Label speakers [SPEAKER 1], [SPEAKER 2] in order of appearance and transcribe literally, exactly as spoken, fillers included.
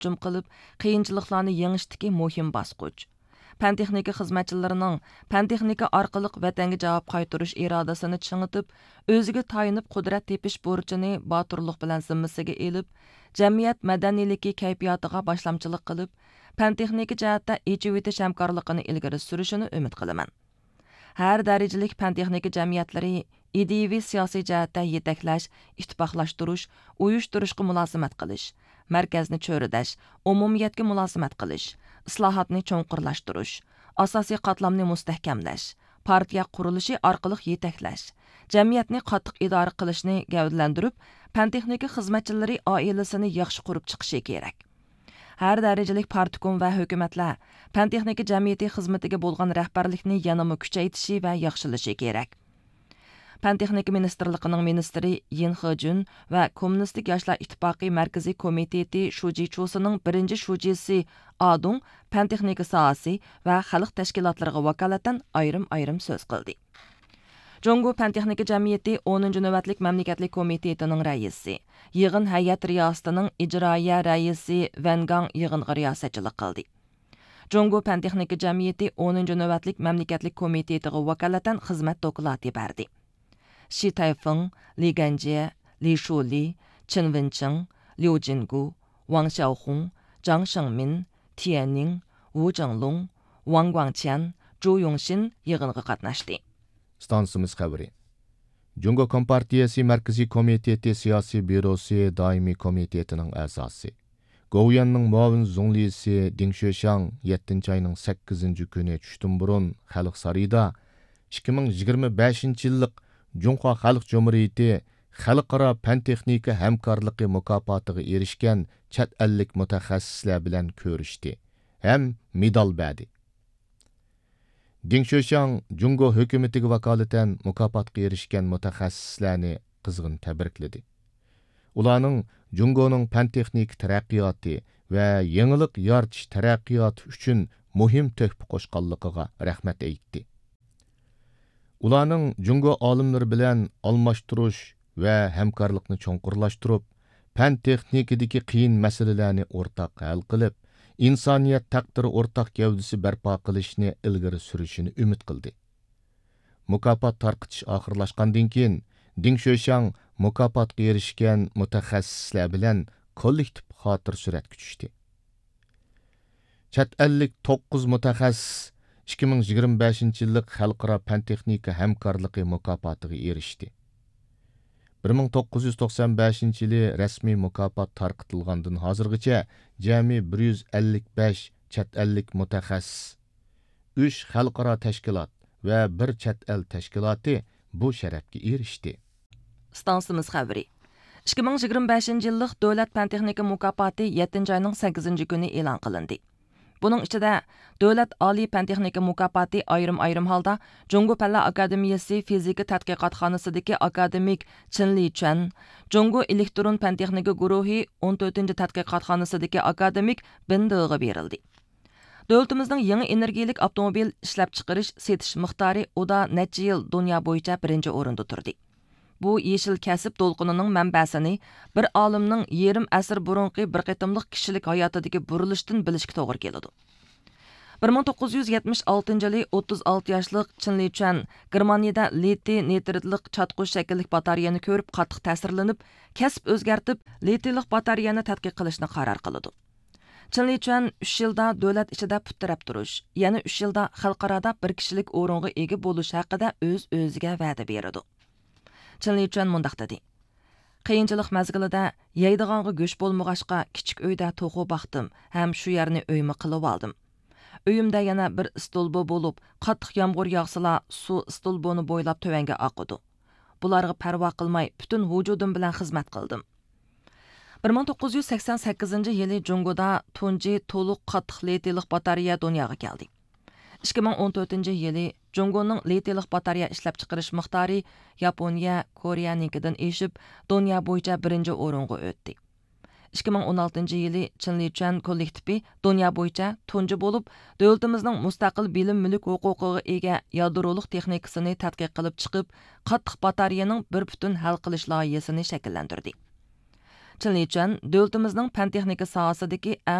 [SPEAKER 1] hujum qilib, qiyinchiliklarni yengishdagi muhim bosqich. Pan texnika xizmatchilarining pan texnika orqali vatanga javob qaytarish irodasini chingitib, o'ziga tayinib qudrat tepish burchini boturlik bilan zimmasiga elib, jamiyat madaniyligi kayfiyatiga boshlamchilik qilib, pan texnika jihatda echib o'tish hamkorligini ilgari surishini umid qilaman. Har darajalik pan texnika jamiyatlari ideaviy siyosiy jihatda yetaklash, ittifoqlashtirish, uyushtirishga mulozimat qilish, markazni cho'ridash, umumiyatga mulozimat qilish, islohotni cho'nqurlashtirish, asosiy qatlamni mustahkamlash, partiya qurilishi orqali yetaklash, jamiyatni qattiq idora qilishni gavdalantirib, pan texnika xizmatchilari oilasini yaxshi qurib chiqishi kerak. Har darajalik partikum va hukumatlar pan texnika jamiyati xizmatiga bo'lgan rahbarlikni yanama kuchaytirishi va yaxshilashi kerak. Pan texnika ministrligining ministri Yin Hejun va Kommunistik yoshlar ittifoqi markaziy komiteti shujichusining birinchi shujisi Adung pan texnika sohasi va xalq tashkilotlariga vakolatan ayrim-ayrim so'z qildi. Jungo pan texnika jamiyati o'ninchi navbatlik mamlakatlik komitetining raisi, yig'in hay'at riyosatining ijroiya raisi Van Gang yig'inga riyosatchilik qildi. Jungo pan texnika jamiyati o'ninchi navbatlik mamlakatlik komitetiga vakolatan xizmat doklati berdi. Shi Taifeng, Li Ganjie, Li Shuli, Chen Wencheng, Liu Jinggu, Wang Xiaohong, Zhang Shengmin, Tianning, Wu Zhenglong, Wang Guangqian, Zhu Yongxin yig'inga qatnashdi.
[SPEAKER 2] Stansimiz xabari. Jungo Kompartiyasi Markaziy komiteti siyosiy byurosi doimiy komitetining a'zosi. Goviyanning muavin zunglisi Ding Xueshang yettinchi oyning sakkizinchi kuni tushdan burun xalq sarayida ikki ming yigirma beshinchi yillik Jungo Xalq Jumhuriyati xalqaro fan texnika hamkorligi mukofotiga erishgan chet ellik mutaxassislar bilan ko'rishdi ham medal berdi. Ding Xueshang Jungo hukumatiga vakolatan mukofotga erishgan mutaxassislarni qizg'in tabrikladi. Ularning Jungoning fan texnik taraqqiyoti va yangilik yaratish taraqqiyoti uchun muhim töhfa qo'shganligiga rahmat aytdi. Ularning Jungo olimlari bilan almashtirish va hamkorlikni cho'nqurlashtirib, fan texnikadagi qiyin masalalarni o'rtaq hal qilib, insoniyat taqdiri o'rtaq gavdasi barpo qilishni ilgari surishini umid qildi. Mukofot tarqitish oxirlashgandan keyin Ding Xueshang mukofotga erishgan mutaxassislar bilan kollektiv xotir suratga tushdi. Chet ellik to'qqiz mutaxassis ikki ming yigirma beshinchi yillik xalqaro fan texnika hamkorligi mukofotiga erishdi. bir ming to'qqiz yuz to'qson beshinchi yili rasmiy mukofot tarqitilgandan hozirgacha jami bir yuz ellik besh chet ellik mutaxassis, uch xalqaro tashkilot va bir chet el tashkiloti bu sharafga erishdi.
[SPEAKER 1] Stansimiz xabari. ikki ming yigirma beshinchi yillik davlat fan texnika mukofoti yettinchi oyning sakkizinchi kuni e'lon qilindi. Buning ichida Davlat Oliy fan texnika mukofoti ayrim-ayrim holda Jungo Fanlar Akademiyasi fizika tadqiqotxonasidagi akademik Chen Lichuan, Jungo elektron fan texnika guruhi o'n to'rtinchi tadqiqotxonasidagi akademik Bin De'ga berildi. Davlatimizning yangi energiyalik avtomobil ishlab chiqarish setish miqdori uda necha yil dunyo bo'yicha birinchi o'rinda turdi. Bu yeşil kasb to'lqinining manbasini bir olimning yarim asr burunqi bir qitimliq kishilik hayotidagi burilishdan bilishga to'g'ri keladi. bir ming to'qqiz yuz yetmish oltinchi yili o'ttiz olti yoshli Chen Lichuan Germaniyada litiy nitritlik chatqush shakllik batareyani ko'rib qattiq ta'sirlanib, kasb o'zgartib, litiylik batareyani tadqiq qilishni qaror qildi. Chen Lichuan uch yilda davlat ichida puttirab turish, yana uch yilda xalqaroda bir kishilik o'ringa ega bo'lish haqida o'z o'ziga va'da berdi. Chen Lichuan mundaq dedi. Qiyinchilik mazgilida yeydiganga go'sh bo'lmag'ashqa kichik uyda to'g'u baxtim, ham shu yerni uyma qilib oldim. Uyimda yana bir stolbo bo'lib, qattiq yomg'ir yog'sila suv stolboni bo'ylab tövanga oqidi. Bularga parvo qilmay butun vujudim bilan xizmat qildim. bir ming to'qqiz yuz sakson sakkizinchi yili Jungoda tunji to'liq qattiq litiylik batareya dunyoga keldi. ikki ming o'n to'rtinchi yili Jungoning litiylik batareya ishlab chiqarish miqdori Yaponiya, Koreyanikidan eshib, dunyo bo'yicha birinchi o'ringa o'tdi. ikki ming o'n oltinchi yili Chen Lichuan kollektivi dunyo bo'yicha tunji bo'lib, davlatimizning mustaqil bilim mulk huquqiga ega yadroliq texnikasini tadqiq qilib chiqib, qattiq batareyaning bir butun hal qilish loyihasini shakllantirdi. Chen Lichuan dövlətimizning fan texnika sohasidagi